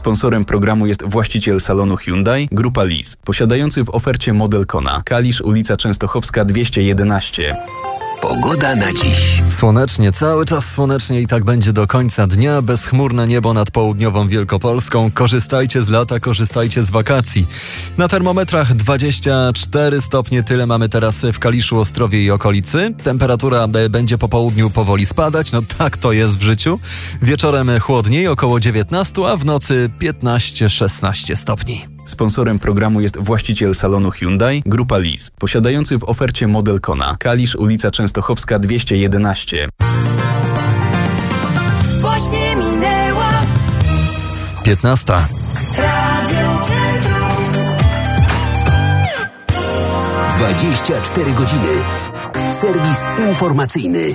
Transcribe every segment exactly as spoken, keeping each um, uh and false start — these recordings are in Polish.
Sponsorem programu jest właściciel salonu Hyundai, Grupa Lis, posiadający w ofercie model Kona. Kalisz, ulica Częstochowska dwieście jedenaście. Pogoda na dziś. Słonecznie, cały czas słonecznie i tak będzie do końca dnia. Bezchmurne niebo nad południową Wielkopolską. Korzystajcie z lata, korzystajcie z wakacji. Na termometrach dwadzieścia cztery stopnie, tyle mamy teraz w Kaliszu, Ostrowie i okolicy. Temperatura będzie po południu powoli spadać, no tak to jest w życiu. Wieczorem chłodniej, około dziewiętnaście, a w nocy piętnaście szesnaście stopni. Sponsorem programu jest właściciel salonu Hyundai, Grupa Lis, posiadający w ofercie model Kona. Kalisz, ulica Częstochowska dwieście jedenaście. Właśnie minęła piętnasta. Radio Centrum. dwadzieścia cztery godziny. Serwis informacyjny.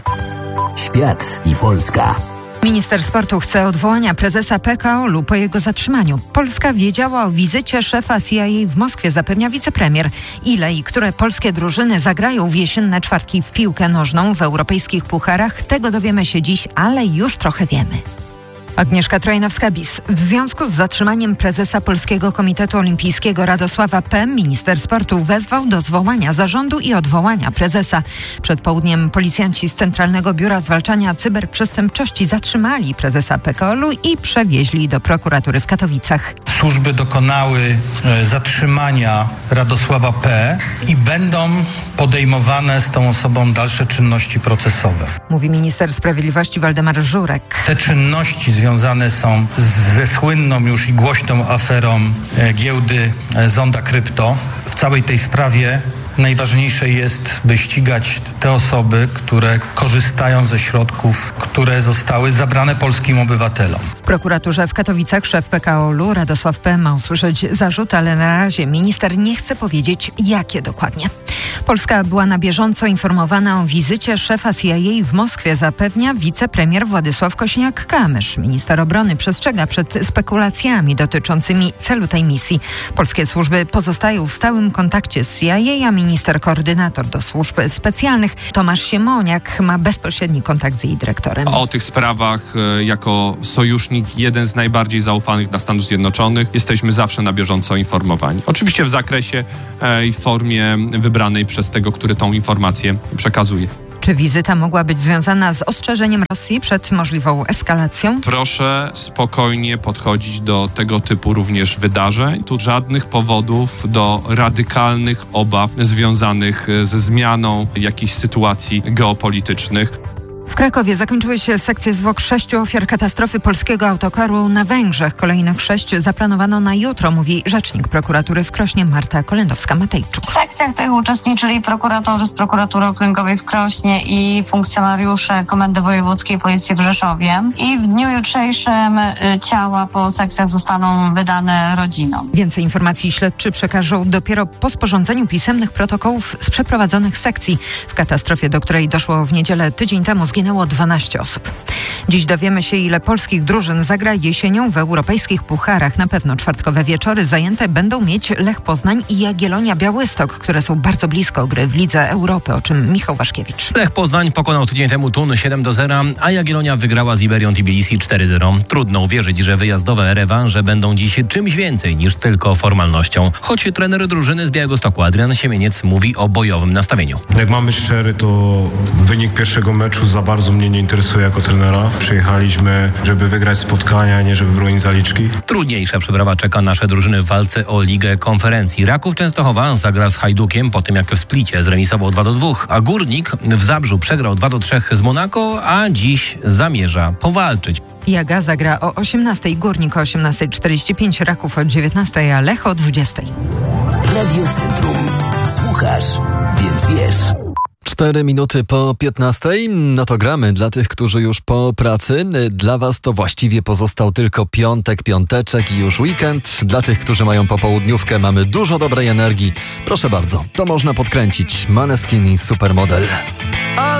Świat i Polska. Minister sportu chce odwołania prezesa P K O L-u po jego zatrzymaniu. Polska wiedziała o wizycie szefa C I A w Moskwie, zapewnia wicepremier. Ile i które polskie drużyny zagrają w jesienne czwartki w piłkę nożną w europejskich pucharach, tego dowiemy się dziś, ale już trochę wiemy. Agnieszka Trojnowska-Bis. W związku z zatrzymaniem prezesa Polskiego Komitetu Olimpijskiego Radosława P. minister sportu wezwał do zwołania zarządu i odwołania prezesa. Przed południem policjanci z Centralnego Biura Zwalczania Cyberprzestępczości zatrzymali prezesa P K O L-u i przewieźli do prokuratury w Katowicach. Służby dokonały e, zatrzymania Radosława P. i będą podejmowane z tą osobą dalsze czynności procesowe. Mówi minister sprawiedliwości Waldemar Żurek. Te czynności związane są ze słynną już i głośną aferą e, giełdy e, Zonda Krypto. W całej tej sprawie najważniejsze jest, by ścigać te osoby, które korzystają ze środków, które zostały zabrane polskim obywatelom. W prokuraturze w Katowicach szef P K O L-u Radosław P. ma usłyszeć zarzut, ale na razie minister nie chce powiedzieć, jakie dokładnie. Polska była na bieżąco informowana o wizycie szefa C I A w Moskwie, zapewnia wicepremier Władysław Kosiniak-Kamysz. Minister obrony przestrzega przed spekulacjami dotyczącymi celu tej misji. Polskie służby pozostają w stałym kontakcie z C I A, a minister koordynator do służb specjalnych Tomasz Siemoniak ma bezpośredni kontakt z jej dyrektorem. O tych sprawach e, jako sojusznik, jeden z najbardziej zaufanych dla Stanów Zjednoczonych, jesteśmy zawsze na bieżąco informowani. Oczywiście w zakresie e, i formie wybranej przez tego, który tą informację przekazuje. Czy wizyta mogła być związana z ostrzeżeniem Rosji przed możliwą eskalacją? Proszę spokojnie podchodzić do tego typu również wydarzeń. Tu żadnych powodów do radykalnych obaw związanych ze zmianą jakichś sytuacji geopolitycznych. W Krakowie zakończyły się sekcje zwłok sześciu ofiar katastrofy polskiego autokaru na Węgrzech. Kolejnych sześć zaplanowano na jutro, mówi rzecznik prokuratury w Krośnie Marta Kolendowska-Matejczuk. W sekcjach tych uczestniczyli prokuratorzy z prokuratury okręgowej w Krośnie i funkcjonariusze Komendy Wojewódzkiej Policji w Rzeszowie. I w dniu jutrzejszym ciała po sekcjach zostaną wydane rodzinom. Więcej informacji śledczy przekażą dopiero po sporządzeniu pisemnych protokołów z przeprowadzonych sekcji. W katastrofie, do której doszło w niedzielę tydzień temu, zginęło dwanaście osób. Dziś dowiemy się, ile polskich drużyn zagra jesienią w europejskich pucharach. Na pewno czwartkowe wieczory zajęte będą mieć Lech Poznań i Jagiellonia Białystok, które są bardzo blisko gry w Lidze Europy, o czym Michał Waszkiewicz. Lech Poznań pokonał tydzień temu Thun siedem do zera, a Jagiellonia wygrała z Iberią Tbilisi cztery zero. Trudno uwierzyć, że wyjazdowe rewanże będą dziś czymś więcej niż tylko formalnością. Choć trener drużyny z Białegostoku Adrian Siemieniec mówi o bojowym nastawieniu. Jak mam być szczery, to wynik pierwszego meczu za bardzo mnie nie interesuje jako trenera. Przyjechaliśmy, żeby wygrać spotkania, a nie żeby bronić zaliczki. Trudniejsza przeprawa czeka nasze drużyny w walce o Ligę Konferencji. Raków Częstochowa zagra z Hajdukiem po tym, jak w Splicie zremisował dwa do dwóch, a Górnik w Zabrzu przegrał dwa do trzech z Monako, a dziś zamierza powalczyć. Jaga zagra o osiemnastej, Górnik o osiemnasta czterdzieści pięć, Raków o dziewiętnastej, a Lech o dwudziestej. Radio Centrum. Słuchasz, więc wiesz. Cztery minuty po piętnastej. No to gramy dla tych, którzy już po pracy. Dla was to właściwie pozostał tylko piątek, piąteczek i już weekend. Dla tych, którzy mają popołudniówkę, mamy dużo dobrej energii. Proszę bardzo, to można podkręcić. Maneskin i Supermodel.